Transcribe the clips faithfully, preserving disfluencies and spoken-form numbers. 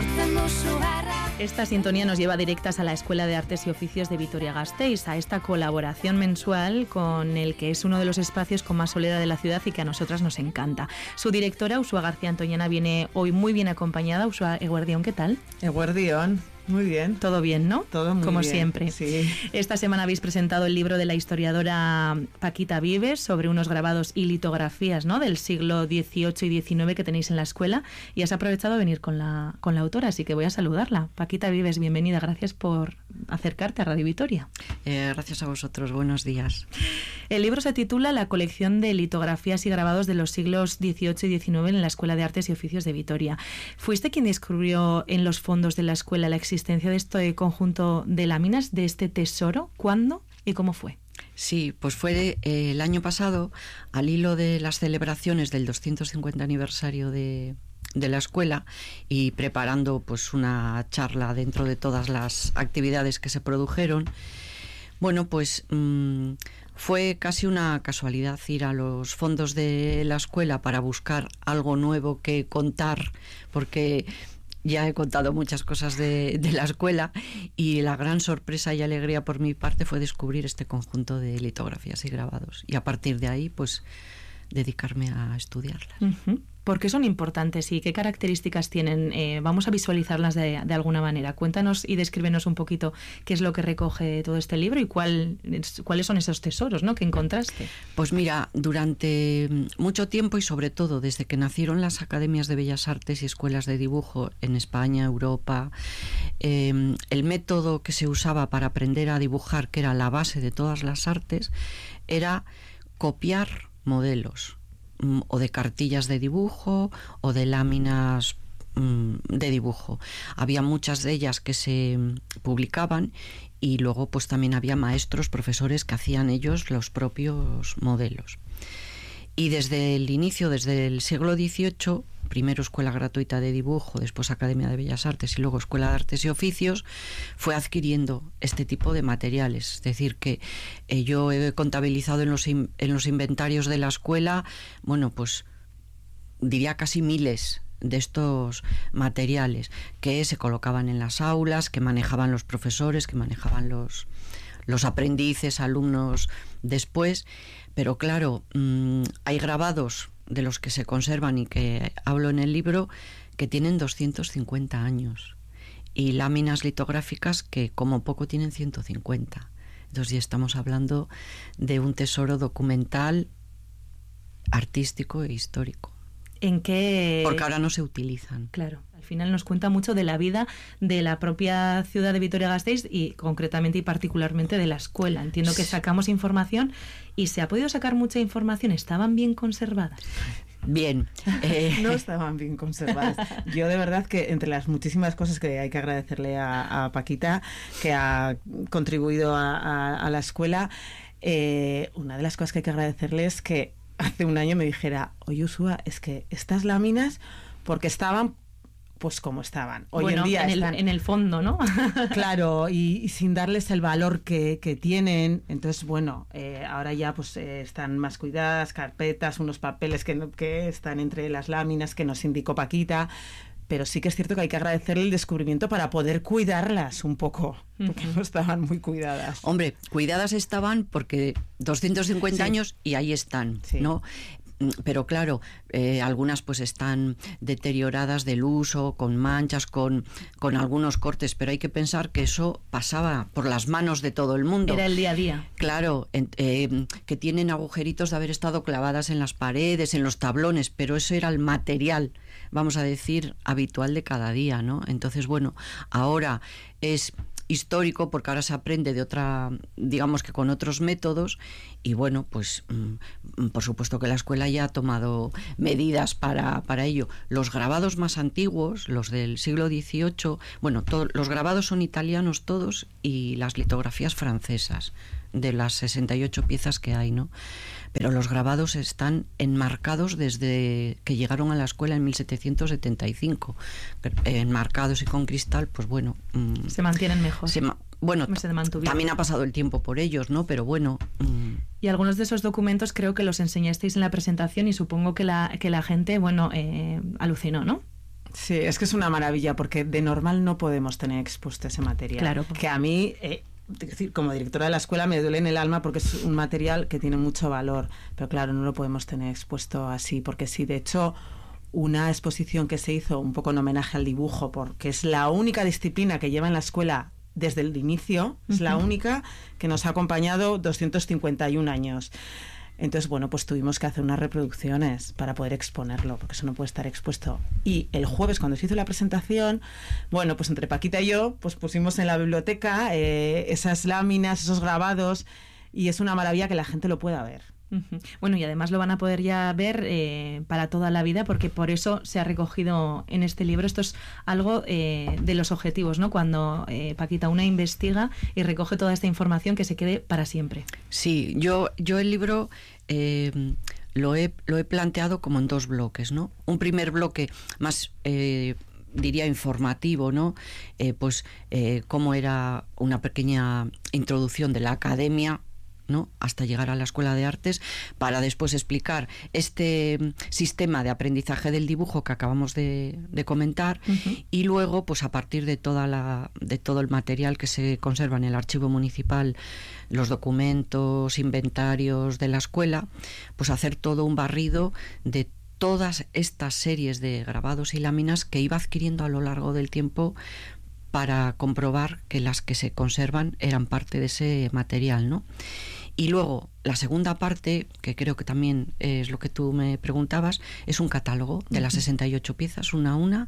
Esta sintonía nos lleva directas a la Escuela de Artes y Oficios de Vitoria-Gasteiz, a esta colaboración mensual con el que es uno de los espacios con más soledad de la ciudad y que a nosotras nos encanta. Su directora, Uxua García Antoñana, viene hoy muy bien acompañada. Uxua, eguerdión, ¿qué tal? Eguerdión. Muy bien. Todo bien, ¿no? Todo muy Como bien. Como siempre. Sí. Esta semana habéis presentado el libro de la historiadora Paquita Vives sobre unos grabados y litografías, ¿no?, del siglo dieciocho y diecinueve que tenéis en la escuela, y has aprovechado a venir con la, con la autora, así que voy a saludarla. Paquita Vives, bienvenida. Gracias por acercarte a Radio Vitoria. Eh, gracias a vosotros. Buenos días. El libro se titula La colección de litografías y grabados de los siglos dieciocho y diecinueve en la Escuela de Artes y Oficios de Vitoria. ¿Fuiste quien descubrió en los fondos de la escuela la existencia de este conjunto de láminas, de este tesoro? ¿Cuándo y cómo fue? Sí, pues fue eh, el año pasado, al hilo de las celebraciones del doscientos cincuenta aniversario de, de la escuela, y preparando pues una charla dentro de todas las actividades que se produjeron. Bueno, pues mmm, fue casi una casualidad ir a los fondos de la escuela para buscar algo nuevo que contar, porque ya he contado muchas cosas de, de la escuela, y la gran sorpresa y alegría por mi parte fue descubrir este conjunto de litografías y grabados, y a partir de ahí pues dedicarme a estudiarlas. Uh-huh. ¿Por qué son importantes y qué características tienen? Eh, vamos a visualizarlas de, de alguna manera. Cuéntanos y descríbenos un poquito qué es lo que recoge todo este libro y cuál, cuáles son esos tesoros, ¿no?, que encontraste. Pues mira, durante mucho tiempo, y sobre todo desde que nacieron las academias de bellas artes y escuelas de dibujo en España, Europa, eh, el método que se usaba para aprender a dibujar, que era la base de todas las artes, era copiar modelos, o de cartillas de dibujo o de láminas mmm, de dibujo. Había muchas de ellas que se publicaban, y luego pues también había maestros, profesores que hacían ellos los propios modelos. Y desde el inicio, desde el siglo dieciocho, primero Escuela Gratuita de Dibujo, después Academia de Bellas Artes y luego Escuela de Artes y Oficios, fue adquiriendo este tipo de materiales. Es decir, que eh, yo he contabilizado en los, in, en los inventarios de la escuela, bueno, pues diría casi miles de estos materiales que se colocaban en las aulas, que manejaban los profesores, que manejaban los, los aprendices, alumnos después. Pero claro, mmm, hay grabados de los que se conservan y que hablo en el libro que tienen doscientos cincuenta años, y láminas litográficas que como poco tienen ciento cincuenta. Entonces ya estamos hablando de un tesoro documental, artístico e histórico. ¿En qué? Porque ahora no se utilizan. Claro, al final nos cuenta mucho de la vida de la propia ciudad de Vitoria-Gasteiz y concretamente y particularmente de la escuela. Entiendo que sacamos información y se ha podido sacar mucha información. ¿Estaban bien conservadas? Bien. Eh... No estaban bien conservadas. Yo de verdad que entre las muchísimas cosas que hay que agradecerle a, a Paquita, que ha contribuido a, a, a la escuela, eh, una de las cosas que hay que agradecerle es que hace un año me dijera: oye, Uxua, es que estas láminas, porque estaban pues como estaban. Hoy bueno, en día en, están, el, en el fondo, ¿no? Claro, y, y sin darles el valor que, que tienen. Entonces, bueno, eh, ahora ya pues eh, están más cuidadas, carpetas, unos papeles que, que están entre las láminas que nos indicó Paquita. Pero sí que es cierto que hay que agradecerle el descubrimiento para poder cuidarlas un poco, porque uh-huh. no estaban muy cuidadas. Hombre, cuidadas estaban porque doscientos cincuenta sí. años y ahí están, sí. ¿no? Pero claro, eh, algunas pues están deterioradas del uso, con manchas, con, con algunos cortes, pero hay que pensar que eso pasaba por las manos de todo el mundo. Era el día a día. Claro, eh, que tienen agujeritos de haber estado clavadas en las paredes, en los tablones, pero eso era el material, vamos a decir, habitual de cada día, ¿no? Entonces, bueno, ahora es histórico porque ahora se aprende de otra, digamos que con otros métodos, y bueno, pues mmm, por supuesto que la escuela ya ha tomado medidas para, para ello. Los grabados más antiguos, los del siglo dieciocho, bueno, todo, los grabados son italianos todos, y las litografías francesas, de las sesenta y ocho piezas que hay, ¿no? Pero los grabados están enmarcados desde que llegaron a la escuela en mil setecientos setenta y cinco. Enmarcados y con cristal, pues bueno... Mmm, se mantienen mejor. Se ma- bueno, se también ha pasado el tiempo por ellos, ¿no? Pero bueno... Mmm. Y algunos de esos documentos creo que los enseñasteis en la presentación y supongo que la, que la gente, bueno, eh, alucinó, ¿no? Sí, es que es una maravilla, porque de normal no podemos tener expuesto ese material. Claro. Que a mí... Eh, como directora de la escuela me duele en el alma porque es un material que tiene mucho valor, pero claro, no lo podemos tener expuesto así, porque sí, de hecho, una exposición que se hizo un poco en homenaje al dibujo, porque es la única disciplina que lleva en la escuela desde el inicio, es la única que nos ha acompañado doscientos cincuenta y un años. Entonces, bueno, pues tuvimos que hacer unas reproducciones para poder exponerlo, porque eso no puede estar expuesto. Y el jueves, cuando se hizo la presentación, bueno, pues entre Paquita y yo, pues pusimos en la biblioteca eh, esas láminas, esos grabados, y es una maravilla que la gente lo pueda ver. Bueno, y además lo van a poder ya ver eh, para toda la vida, porque por eso se ha recogido en este libro. Esto es algo eh, de los objetivos, ¿no? Cuando eh, Paquita una investiga y recoge toda esta información, que se quede para siempre. Sí, yo, yo el libro eh, lo, he, lo he planteado como en dos bloques, ¿no? Un primer bloque más... Eh, diría informativo, ¿no? Eh, pues eh, cómo era una pequeña introducción de la academia, ¿no? Hasta llegar a la Escuela de Artes, para después explicar este sistema de aprendizaje del dibujo que acabamos de, de comentar, uh-huh. Y luego, pues a partir de toda la de todo el material que se conserva en el archivo municipal, los documentos, inventarios de la escuela, pues hacer todo un barrido de todas estas series de grabados y láminas que iba adquiriendo a lo largo del tiempo, para comprobar que las que se conservan eran parte de ese material, ¿no? Y luego, la segunda parte, que creo que también es lo que tú me preguntabas, es un catálogo de las sesenta y ocho piezas, una a una,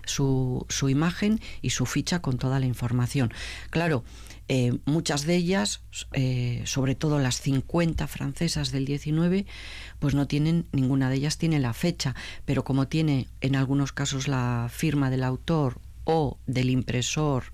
su, su imagen y su ficha con toda la información. Claro, eh, muchas de ellas, eh, sobre todo las cincuenta francesas del diecinueve, pues no tienen, ninguna de ellas tiene la fecha, pero como tiene en algunos casos la firma del autor o del impresor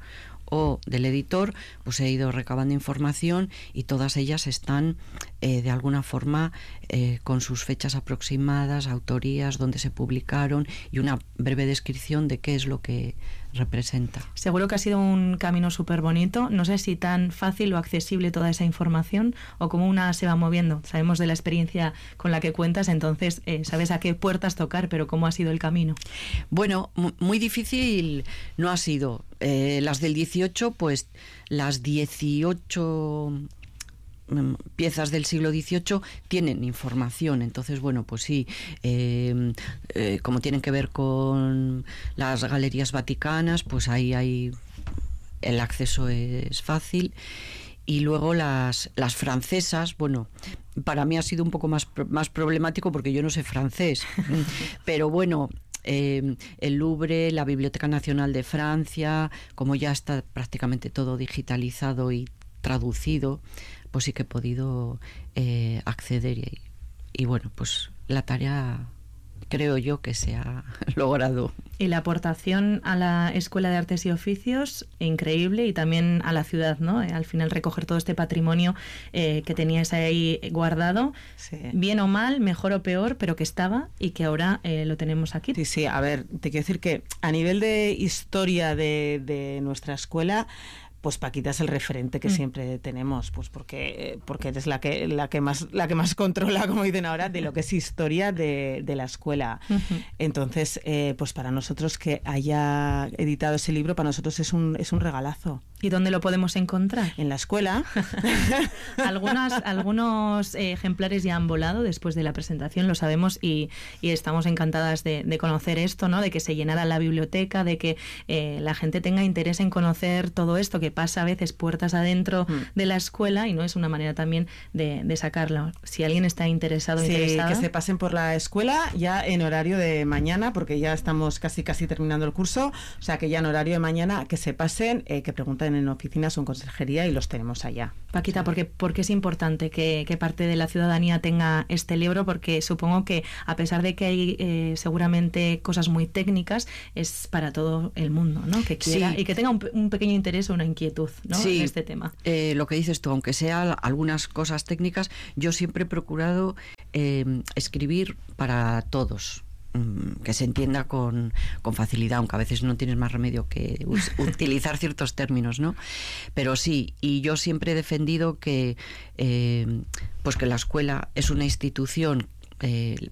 o del editor, pues he ido recabando información y todas ellas están eh, de alguna forma eh, con sus fechas aproximadas, autorías, dónde se publicaron y una breve descripción de qué es lo que representa. Seguro que ha sido un camino súper bonito. No sé si tan fácil o accesible toda esa información o cómo una se va moviendo. Sabemos de la experiencia con la que cuentas, entonces eh, sabes a qué puertas tocar, pero ¿cómo ha sido el camino? Bueno, muy difícil no ha sido. Eh, las del dieciocho, pues las dieciocho piezas del siglo dieciocho tienen información, entonces bueno, pues sí, eh, eh, como tienen que ver con las galerías vaticanas, pues ahí hay el acceso es fácil. Y luego las, las francesas, bueno, para mí ha sido un poco más, más problemático porque yo no sé francés, pero bueno, eh, el Louvre, la Biblioteca Nacional de Francia, como ya está prácticamente todo digitalizado y traducido, pues sí que he podido eh, acceder y, y bueno, pues la tarea creo yo que se ha logrado. Y la aportación a la Escuela de Artes y Oficios, increíble, y también a la ciudad, ¿no? Al final recoger todo este patrimonio eh, que tenías ahí guardado, sí. Bien o mal, mejor o peor, pero que estaba y que ahora eh, lo tenemos aquí. Sí, sí, a ver, te quiero decir que a nivel de historia de, de nuestra escuela, pues Paquita es el referente que mm. siempre tenemos, pues porque porque eres la que la que más la que más controla, como dicen ahora, de lo que es historia de, de la escuela. Uh-huh. Entonces, eh, pues para nosotros que haya editado ese libro, para nosotros es un es un regalazo. ¿Y dónde lo podemos encontrar? En la escuela. Algunas, algunos eh, ejemplares ya han volado después de la presentación, lo sabemos, y, y estamos encantadas de, de conocer esto, ¿no? De que se llenara la biblioteca, de que eh, la gente tenga interés en conocer todo esto que pasa a veces puertas adentro mm. de la escuela, y no es una manera también de, de sacarlo. Si alguien está interesado o sí, interesada, que se pasen por la escuela ya en horario de mañana, porque ya estamos casi casi terminando el curso, o sea que ya en horario de mañana que se pasen, eh, que pregunten en oficinas o en consejería y los tenemos allá. Paquita, ¿por qué, por qué es importante que, que parte de la ciudadanía tenga este libro? Porque supongo que a pesar de que hay eh, seguramente cosas muy técnicas, es para todo el mundo, ¿no? Que quiera sí. y que tenga un, un pequeño interés o una inquietud, ¿no? Sí, en este tema. Eh, lo que dices tú, aunque sea algunas cosas técnicas, yo siempre he procurado eh, escribir para todos, que se entienda con, con facilidad, aunque a veces no tienes más remedio que us, utilizar ciertos términos, ¿no? Pero sí, y yo siempre he defendido que eh, pues que la escuela es una institución eh,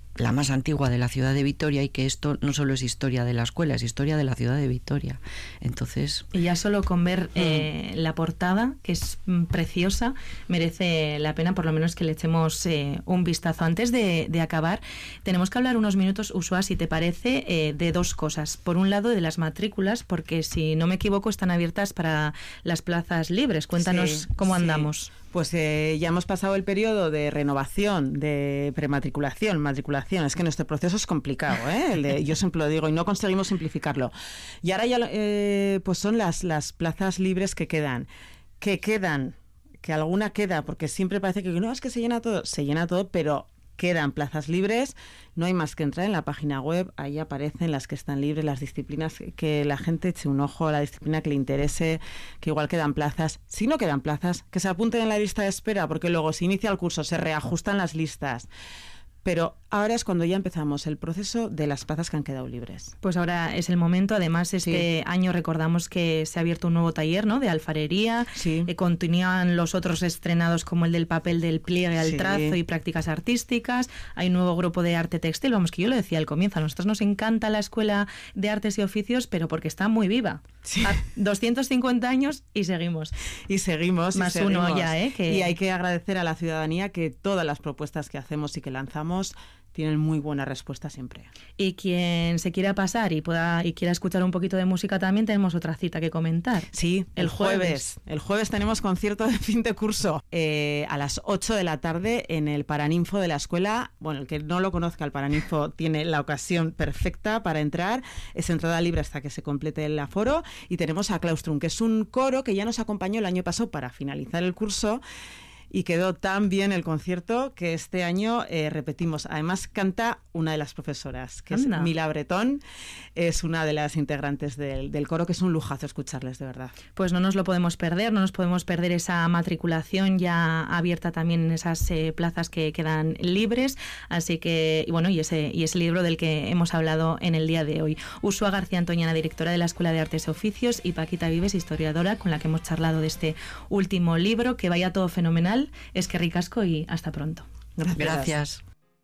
la más antigua de la ciudad de Vitoria, y que esto no solo es historia de la escuela, es historia de la ciudad de Vitoria. Entonces... Y ya solo con ver eh, la portada, que es mm, preciosa, merece la pena por lo menos que le echemos eh, un vistazo. Antes de, de acabar, tenemos que hablar unos minutos, Uxua, si te parece, eh, de dos cosas. Por un lado, de las matrículas, porque si no me equivoco están abiertas para las plazas libres. Cuéntanos sí, cómo sí. andamos. Pues eh, ya hemos pasado el periodo de renovación, de prematriculación, matriculación. Es que nuestro proceso es complicado, ¿eh? El de, yo siempre lo digo y no conseguimos simplificarlo. Y ahora ya eh, pues son las, las plazas libres que quedan. Que quedan, que alguna queda, porque siempre parece que no, es que se llena todo. Se llena todo, pero quedan plazas libres. No hay más que entrar en la página web, ahí aparecen las que están libres, las disciplinas, que la gente eche un ojo a la disciplina que le interese, que igual quedan plazas. Si no quedan plazas, que se apunten en la lista de espera, porque luego se inicia el curso, se reajustan las listas. Pero ahora es cuando ya empezamos el proceso de las plazas que han quedado libres. Pues ahora es el momento. Además, este sí. año recordamos que se ha abierto un nuevo taller, ¿no?, de alfarería. Sí. Eh, continúan los otros estrenados como el del papel del pliegue al sí. trazo y prácticas artísticas. Hay un nuevo grupo de arte textil. Vamos, que yo lo decía al comienzo, a nosotros nos encanta la Escuela de Artes y Oficios, pero porque está muy viva. Sí. A doscientos cincuenta años y seguimos. Y seguimos. Más y seguimos. uno ya, ¿eh? Que... Y hay que agradecer a la ciudadanía que todas las propuestas que hacemos y que lanzamos tienen muy buena respuesta siempre. Y quien se quiera pasar y pueda y quiera escuchar un poquito de música también, tenemos otra cita que comentar. Sí, el, el jueves. jueves. El jueves tenemos concierto de fin de curso eh, a las ocho de la tarde en el Paraninfo de la escuela. Bueno, el que no lo conozca, el Paraninfo tiene la ocasión perfecta para entrar. Es entrada libre hasta que se complete el aforo. Y tenemos a Claustrum, que es un coro que ya nos acompañó el año pasado para finalizar el curso. Y quedó tan bien el concierto que este año eh, repetimos. Además canta una de las profesoras, que Anda. es Mila Bretón. Es una de las integrantes del, del coro, que es un lujazo escucharles, de verdad. Pues no nos lo podemos perder, no nos podemos perder esa matriculación ya abierta también en esas eh, plazas que quedan libres. Así que, y bueno, y ese, y ese libro del que hemos hablado en el día de hoy. Uxua García Antoñana, directora de la Escuela de Artes y Oficios, y Paquita Vives, historiadora, con la que hemos charlado de este último libro. Que vaya todo fenomenal. Es que ricasco y hasta pronto. Gracias. Gracias.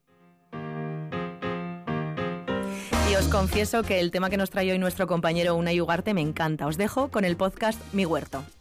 Y os confieso que el tema que nos trae hoy nuestro compañero Unai Ugarte me encanta. Os dejo con el podcast Mi Huerto.